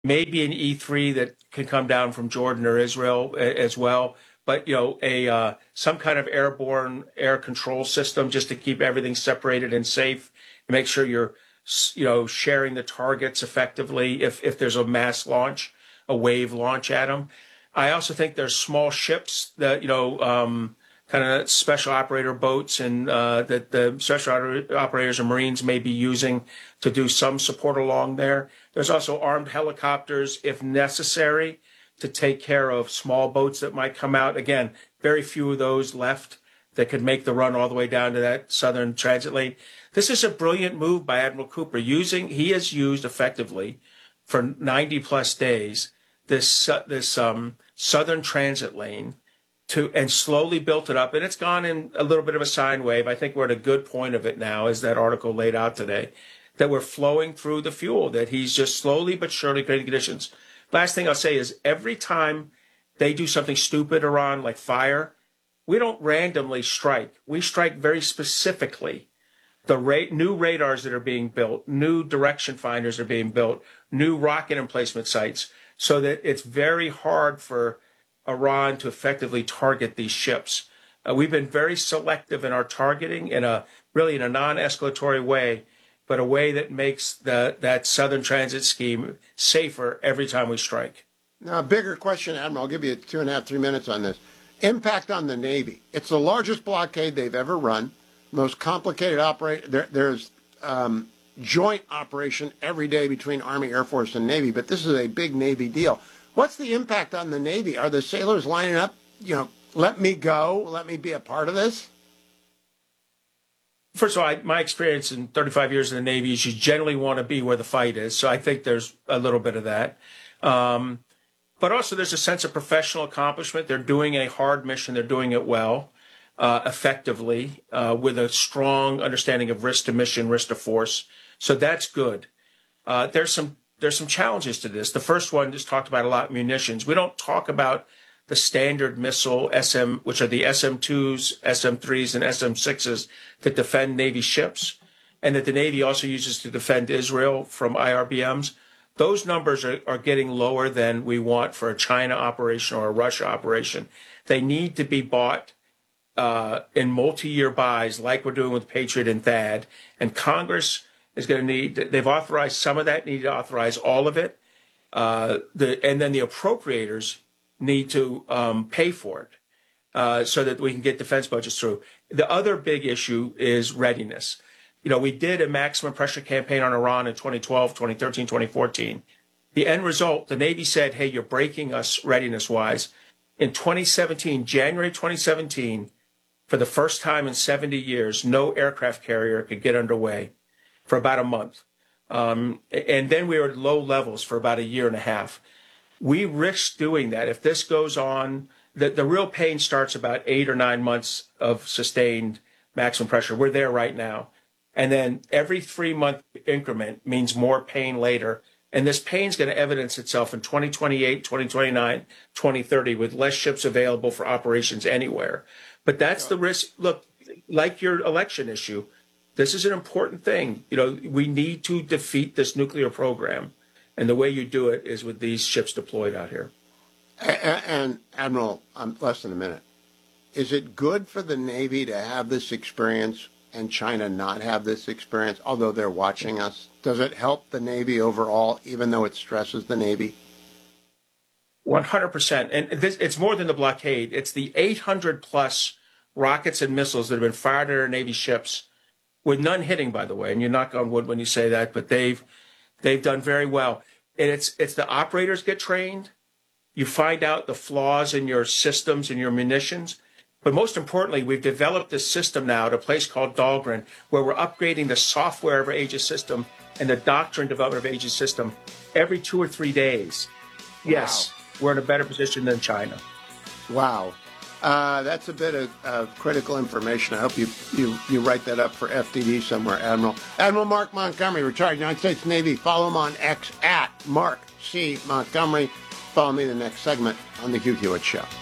maybe an E3 that can come down from Jordan or Israel as well. But a some kind of airborne air control system just to keep everything separated and safe, and make sure you're sharing the targets effectively if there's a mass launch, a wave launch at them. I also think there's small ships that kind of special operator boats and that the special operators and Marines may be using to do some support along there. There's also armed helicopters, if necessary, to take care of small boats that might come out. Again, very few of those left that could make the run all the way down to that southern transit lane. This is a brilliant move by Admiral Cooper. He has used effectively for 90 plus days this southern transit lane and slowly built it up. And it's gone in a little bit of a sine wave. I think we're at a good point of it now, as that article laid out today, that we're flowing through the fuel, that he's just slowly but surely creating conditions. Last thing I'll say is every time they do something stupid, Iran, like fire, we don't randomly strike. We strike very specifically. The new radars that are being built, new direction finders are being built, new rocket emplacement sites, so that it's very hard for Iran to effectively target these ships. We've been very selective in our targeting in a non-escalatory way, but a way that makes that southern transit scheme safer every time we strike. Now, a bigger question, Admiral. I'll give you 2.5, 3 minutes on this. Impact on the Navy. It's the largest blockade they've ever run, most complicated operation. There's joint operation every day between Army, Air Force, and Navy, but this is a big Navy deal. What's the impact on the Navy? Are the sailors lining up, let me go, let me be a part of this? First of all, my experience in 35 years in the Navy is you generally want to be where the fight is. So I think there's a little bit of that. But also there's a sense of professional accomplishment. They're doing a hard mission. They're doing it well, effectively, with a strong understanding of risk to mission, risk to force. So that's good. There's some challenges to this. The first one just talked about a lot, munitions. We don't talk about the standard missile which are the SM-2s, SM-3s, and SM-6s that defend Navy ships, and that the Navy also uses to defend Israel from IRBMs. Those numbers are getting lower than we want for a China operation or a Russia operation. They need to be bought in multi-year buys like we're doing with Patriot and THAAD, and Congress is going to they've authorized some of that, need to authorize all of it. And then the appropriators need to pay for it so that we can get defense budgets through. The other big issue is readiness. We did a maximum pressure campaign on Iran in 2012, 2013, 2014. The end result, the Navy said, hey, you're breaking us readiness-wise. In 2017, January 2017, for the first time in 70 years, no aircraft carrier could get underway for about a month. And then we were at low levels for about a year and a half. We risk doing that. If this goes on, the real pain starts about 8 or 9 months of sustained maximum pressure. We're there right now. And then every 3-month increment means more pain later. And this pain is going to evidence itself in 2028, 2029, 2030 with less ships available for operations anywhere. But that's the risk. Look, like your election issue, this is an important thing. We need to defeat this nuclear program. And the way you do it is with these ships deployed out here. And Admiral, less than a minute. Is it good for the Navy to have this experience and China not have this experience, although they're watching us? Does it help the Navy overall, even though it stresses the Navy? 100%. And it's more than the blockade. It's the 800 plus rockets and missiles that have been fired at our Navy ships, with none hitting, by the way. And you knock on wood when you say that, but they've done very well. And it's the operators get trained. You find out the flaws in your systems and your munitions. But most importantly, we've developed this system now at a place called Dahlgren, where we're upgrading the software of our Aegis system and the doctrine development of Aegis system every 2 or 3 days. Yes, wow. We're in a better position than China. Wow. That's a bit of critical information. I hope you write that up for FDD somewhere, Admiral. Admiral Mark Montgomery, retired United States Navy. Follow him on X at Mark C. Montgomery. Follow me in the next segment on The Hugh Hewitt Show.